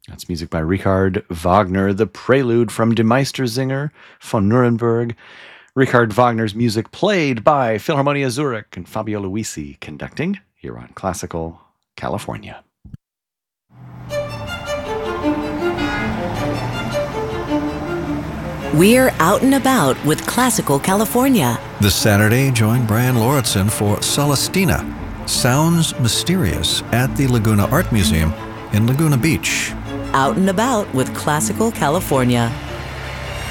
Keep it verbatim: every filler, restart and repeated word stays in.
That's music by Richard Wagner, the prelude from Die Meistersinger von Nuremberg. Richard Wagner's music played by Philharmonia Zurich and Fabio Luisi conducting here on Classical California. We're out and about with Classical California. This Saturday, join Brian Lauritsen for Celestina, Sounds Mysterious at the Laguna Art Museum in Laguna Beach. Out and about with Classical California.